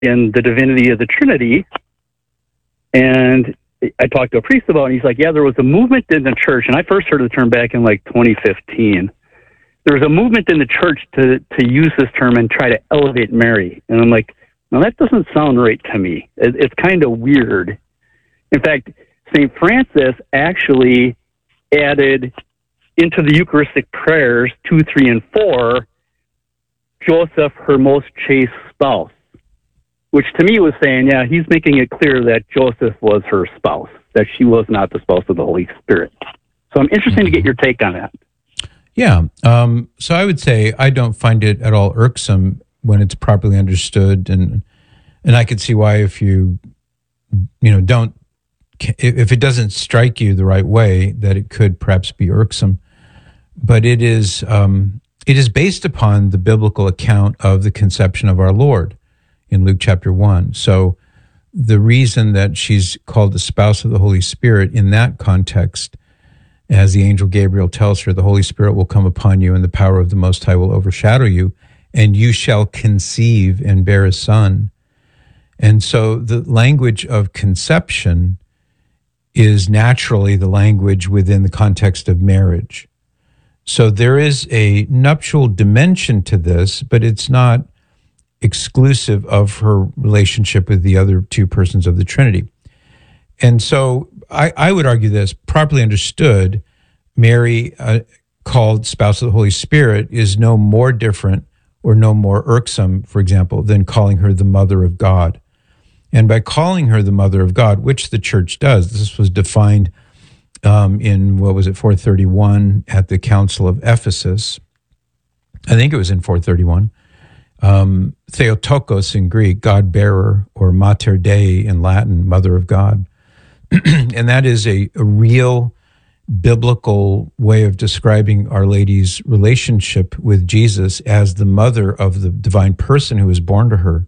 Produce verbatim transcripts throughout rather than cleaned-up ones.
in the divinity of the Trinity. And I talked to a priest about it, and he's like, yeah, there was a movement in the church, and I first heard the term back in like twenty fifteen. There was a movement in the church to, to use this term and try to elevate Mary. And I'm like, no, that doesn't sound right to me. It, it's kind of weird. In fact, Saint Francis actually added into the Eucharistic prayers two, three, and four, Joseph, her most chaste spouse, which to me was saying, yeah, he's making it clear that Joseph was her spouse, that she was not the spouse of the Holy Spirit. So I'm interested to get your take on that. Yeah. Um, so I would say I don't find it at all irksome when it's properly understood. And and I could see why if you, you know, don't, if it doesn't strike you the right way, that it could perhaps be irksome. But it is, um, it is based upon the biblical account of the conception of our Lord in Luke chapter one. So the reason that she's called the spouse of the Holy Spirit in that context, as the angel Gabriel tells her, the Holy Spirit will come upon you and the power of the Most High will overshadow you, and you shall conceive and bear a son. And so the language of conception is naturally the language within the context of marriage. So there is a nuptial dimension to this, but it's not exclusive of her relationship with the other two persons of the Trinity. And so I, I would argue this, properly understood, Mary, uh, called spouse of the Holy Spirit, is no more different or no more irksome, for example, than calling her the mother of God. And by calling her the mother of God, which the church does, this was defined um, in, what was it, four thirty-one at the Council of Ephesus. I think it was in four thirty-one. Um, Theotokos in Greek, God-bearer, or Mater Dei in Latin, mother of God. And that is a, a real biblical way of describing Our Lady's relationship with Jesus as the mother of the divine person who was born to her.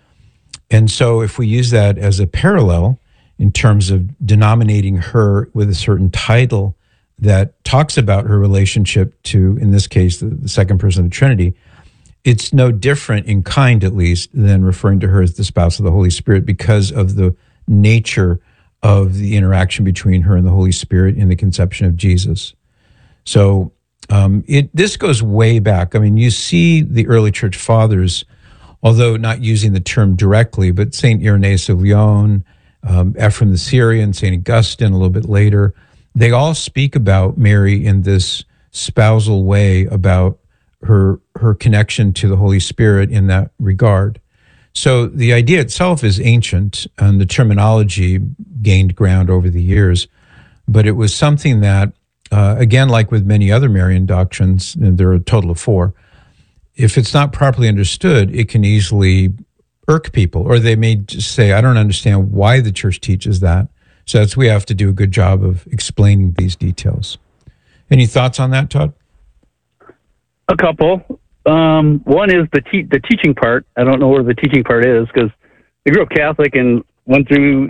And so if we use that as a parallel in terms of denominating her with a certain title that talks about her relationship to, in this case, the, the second person of the Trinity, it's no different in kind, at least, than referring to her as the spouse of the Holy Spirit because of the nature of the interaction between her and the Holy Spirit in the conception of Jesus. So um, it this goes way back. I mean, you see the early church fathers, although not using the term directly, but Saint Irenaeus of Lyon, um, Ephraim the Syrian, Saint Augustine a little bit later, they all speak about Mary in this spousal way about her her connection to the Holy Spirit in that regard. So the idea itself is ancient, and the terminology gained ground over the years, but it was something that, uh, again, like with many other Marian doctrines, and there are a total of four, if it's not properly understood, it can easily irk people, or they may just say, I don't understand why the church teaches that. So that's, we have to do a good job of explaining these details. Any thoughts on that, Todd? A couple. Um, one is the te- the teaching part. I don't know where the teaching part is because I grew up Catholic and went through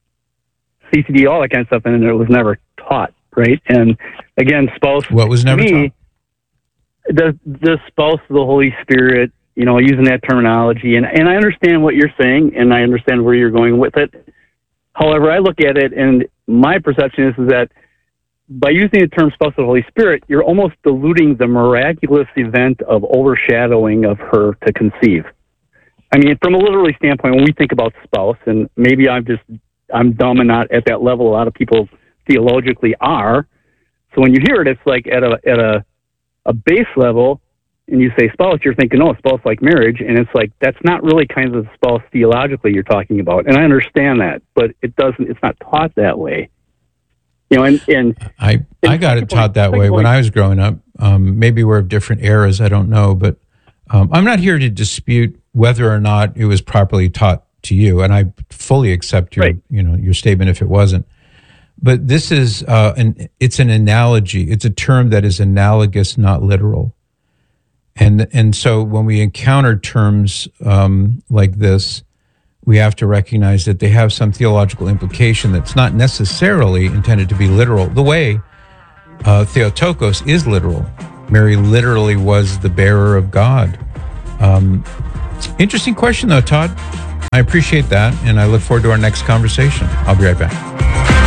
C C D, all that kind of stuff, and it was never taught, right? And again, spouse. What was never me, taught? The the spouse of the Holy Spirit. You know, using that terminology, and and I understand what you're saying, and I understand where you're going with it. However, I look at it, and my perception is, is that by using the term spouse of the Holy Spirit, you're almost diluting the miraculous event of overshadowing of her to conceive. I mean, from a literary standpoint, when we think about spouse, and maybe I'm just, I'm dumb and not at that level a lot of people theologically are. So when you hear it, it's like at a at a, a base level, and you say spouse, you're thinking, oh, spouse like marriage, and it's like, that's not really kind of the spouse theologically you're talking about. And I understand that, but it doesn't, it's not taught that way. You know, and, and I I got it taught that way when I was growing up. Um, maybe we're of different eras, I don't know, but um, I'm not here to dispute whether or not it was properly taught to you, and I fully accept your right. you know your statement if it wasn't. But this is uh, an it's an analogy. It's a term that is analogous, not literal. And and so when we encounter terms um, like this, we have to recognize that they have some theological implication that's not necessarily intended to be literal. The way uh, Theotokos is literal. Mary literally was the bearer of God. Um, interesting question, though, Todd. I appreciate that, and I look forward to our next conversation. I'll be right back.